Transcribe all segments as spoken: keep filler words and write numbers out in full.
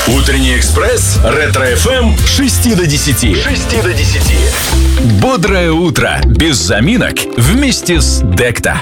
Утренний экспресс, Ретро-эф эм с шести до десяти. С шести до десяти. Бодрое утро, без заминок, вместе с Декта.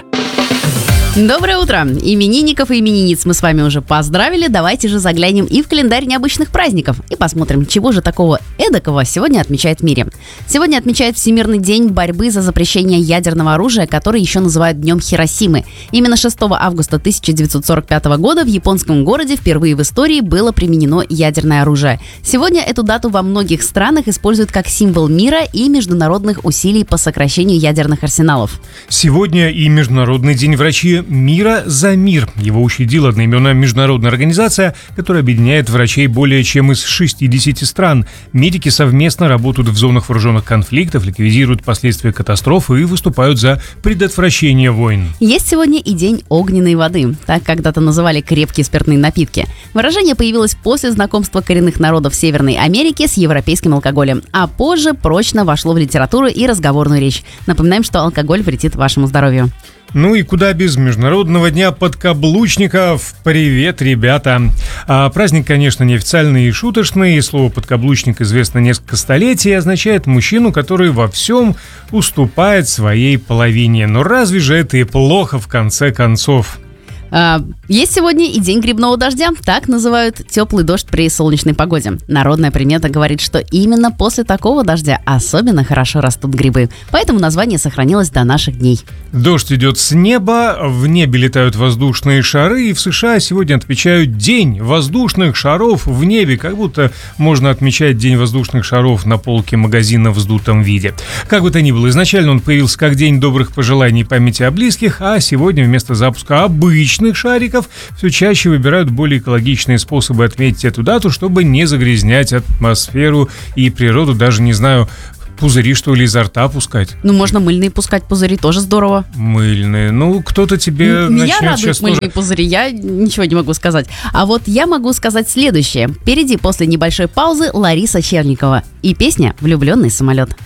Доброе утро! Именинников и именинниц мы с вами уже поздравили. Давайте же заглянем и в календарь необычных праздников и посмотрим, чего же такого эдакого сегодня отмечают в мире. Сегодня отмечают Всемирный день борьбы за запрещение ядерного оружия, который еще называют Днем Хиросимы. Именно шестого августа тысяча девятьсот сорок пятого года в японском городе впервые в истории было применено ядерное оружие. Сегодня эту дату во многих странах используют как символ мира и международных усилий по сокращению ядерных арсеналов. Сегодня и Международный день врачей мира за мир. Его учредила одноименная международная организация, которая объединяет врачей более чем из шестидесяти стран. Медики совместно работают в зонах вооруженных конфликтов, ликвидируют последствия катастрофы и выступают за предотвращение войн. Есть сегодня и день огненной воды. Так когда-то называли крепкие спиртные напитки. Выражение появилось после знакомства коренных народов Северной Америки с европейским алкоголем, а позже прочно вошло в литературу и разговорную речь. Напоминаем, что алкоголь вредит вашему здоровью. Ну и куда без Международного дня подкаблучников. Привет, ребята! А праздник, конечно, неофициальный и шуточный. Слово «подкаблучник» известно несколько столетий и означает мужчину, который во всем уступает своей половине. Но разве же это и плохо в конце концов? А, есть сегодня и день грибного дождя. Так называют теплый дождь при солнечной погоде. Народная примета говорит, что именно после такого дождя особенно хорошо растут грибы. Поэтому название сохранилось до наших дней. Дождь идет с неба, в небе летают воздушные шары, и в США сегодня отмечают День воздушных шаров в небе, как будто можно отмечать День воздушных шаров на полке магазина в вздутом виде. Как бы то ни было, изначально он появился как День добрых пожеланий и памяти о близких, а сегодня вместо запуска обычных шариков все чаще выбирают более экологичные способы отметить эту дату, чтобы не загрязнять атмосферу и природу, даже, не знаю, пузыри, что ли, изо рта пускать. Ну, можно мыльные пускать пузыри, тоже здорово. Мыльные. Ну, кто-то тебе М- Меня начнет радуют сейчас мыльные тоже... пузыри, я ничего не могу сказать. А вот я могу сказать следующее. Впереди после небольшой паузы Лариса Черникова и песня «Влюбленный самолет».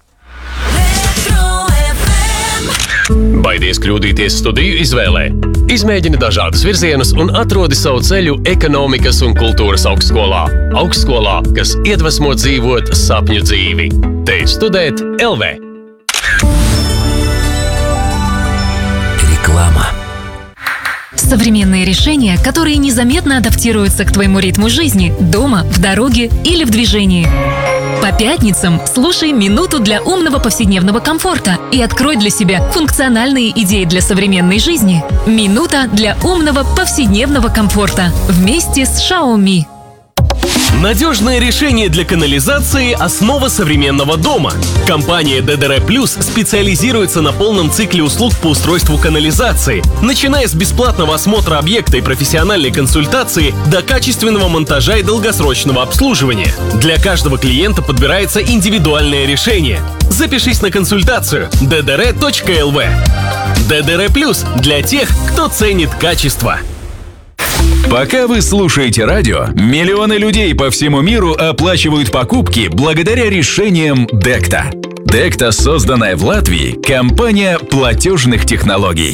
Baidies kļūdīties studiju izvēlē. Izmēģini dažādus virzienus un atrodi savu ceļu ekonomikas un kultūras augstskolā. Augstskolā, kas iedvesmo dzīvot sapņu dzīvi. Te ir studēt эл ви. Реклама. Современные решения, которые незаметно адаптируются к твоему ритму жизни, дома, в дороге или в движении. По пятницам слушай «Минуту для умного повседневного комфорта» и открой для себя функциональные идеи для современной жизни. «Минута для умного повседневного комфорта» вместе с Xiaomi. Надежное решение для канализации – основа современного дома. Компания дэ дэ эр плюс специализируется на полном цикле услуг по устройству канализации, начиная с бесплатного осмотра объекта и профессиональной консультации до качественного монтажа и долгосрочного обслуживания. Для каждого клиента подбирается индивидуальное решение. Запишись на консультацию дэ дэ эр точка эл ви. дэ дэ эр плюс для тех, кто ценит качество. Пока вы слушаете радио, миллионы людей по всему миру оплачивают покупки благодаря решениям Декта. Декта, созданная в Латвии, компания платежных технологий.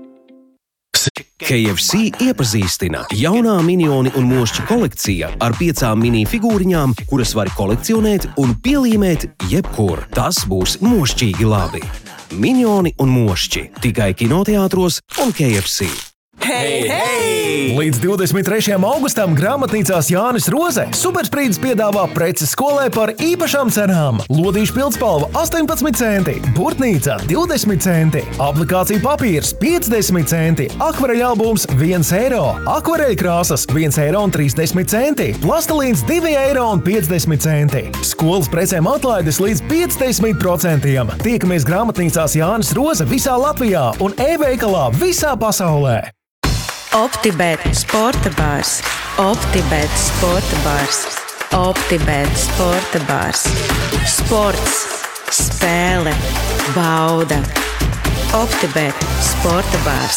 кей эф си iepazīstina jaunā minioni un mošķi kolekcija ar piecām mini figūriņām, kuras var kolekcionēt un pielīmēt jebkur. Tas būs mošķīgi labi. Minioni un mošķi tikai kinoteātros un kei ef si. Hei, hei! Līdz divdesmit trešajam augustam grāmatnīcās Jānis Roze Supersprīdis piedāvā preces skolai par īpašām cenām. Lodīšu pildspalva astoņpadsmit centi, burtnīca divdesmit centi, aplikācija papīrs piecdesmit centi, akvareļa albums viens eiro, akvareļa krāsas viens eiro un trīsdesmit centi, plastelīns divi eiro un piecdesmit centi. Skolas precēm atlaides līdz piecdesmit procentiem. Tiekamies grāmatnīcās Jānis Roze visā Latvijā un e-veikalā visā pasaulē. OptiBet sporta bārs, OptiBet sporta bārs, OptiBet sporta bārs. Sports, spēle, bauda. OptiBet sporta bārs.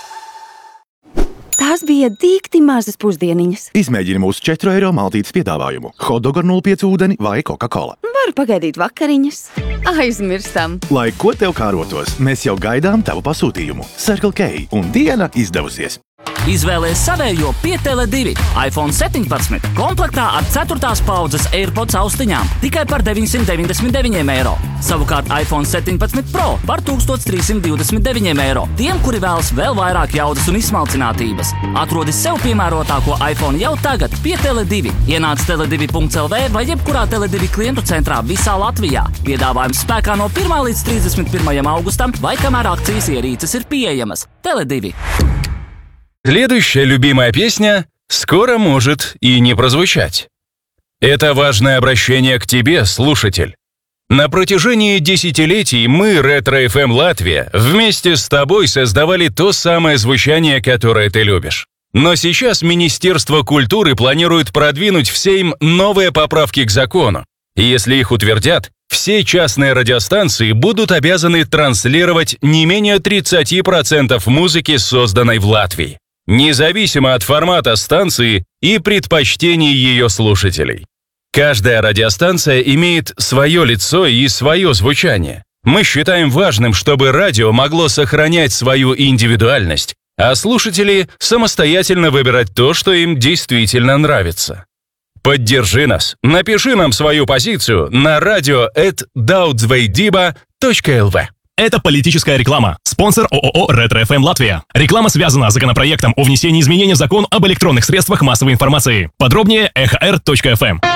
Tās bija dīkti mazas pusdieniņas. Izmēģini mūsu četru eiro maltītes piedāvājumu. Hotdog ar nulle pieci ūdeni vai Coca-Cola. Varu pagaidīt vakariņas. Aizmirstam. Lai ko tev kārotos, mēs jau gaidām tavu pasūtījumu. Circle K un diena izdevusies. Izvēlies savējo pie Tele divi. iPhone septiņpadsmit komplektā ar ceturtās paudzes AirPods austiņām tikai par deviņsimt deviņdesmit deviņiem eiro. Savukārt iPhone septiņpadsmit Pro par tūkstoš trīssimt divdesmit deviņiem eiro. Tiem, kuri vēlas vēl vairāk jaudas un izsmalcinātības. Atrodi sev piemērotāko iPhone jau tagad pie Tele divi. Ienāc tele divi punkts el vē vai jebkurā Tele divi klientu centrā visā Latvijā. Piedāvājums spēkā no pirmā līdz trīsdesmit pirmajam augustam vai kamēr акции ierīces ir pieejamas. Tele divi. Следующая любимая песня скоро может и не прозвучать. Это важное обращение к тебе, слушатель. На протяжении десятилетий мы, Ретро эф эм Латвия, вместе с тобой создавали то самое звучание, которое ты любишь. Но сейчас Министерство культуры планирует продвинуть в Сейм новые поправки к закону. И если их утвердят, все частные радиостанции будут обязаны транслировать не менее тридцать процентов музыки, созданной в Латвии, независимо от формата станции и предпочтений ее слушателей. Каждая радиостанция имеет свое лицо и свое звучание. Мы считаем важным, чтобы радио могло сохранять свою индивидуальность, а слушатели самостоятельно выбирать то, что им действительно нравится. Поддержи нас. Напиши нам свою позицию на радио эт daudzdveidība точка эл ви. Это политическая реклама. Спонсор ООО «Ретро эф эм Латвия». Реклама связана с законопроектом о внесении изменений в закон об электронных средствах массовой информации. Подробнее эхо эр точка эф эм.